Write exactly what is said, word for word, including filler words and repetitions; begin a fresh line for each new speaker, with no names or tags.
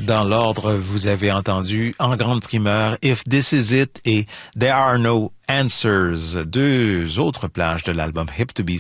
Dans l'ordre, vous avez entendu en grande primeur If This Is It et There Are No Answers, deux autres plages de l'album Hip to Be